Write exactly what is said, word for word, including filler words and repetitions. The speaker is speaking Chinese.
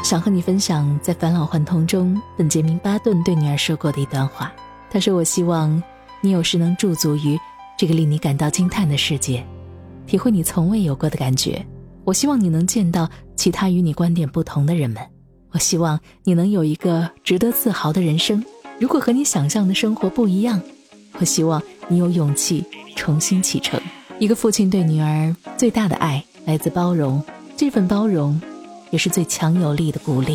想和你分享在返老还童中本杰明巴顿对女儿说过的一段话。他说，我希望你有时能驻足于这个令你感到惊叹的世界，体会你从未有过的感觉。我希望你能见到其他与你观点不同的人们。我希望你能有一个值得自豪的人生，如果和你想象的生活不一样，我希望你有勇气重新启程。一个父亲对女儿最大的爱来自包容，这份包容也是最强有力的鼓励。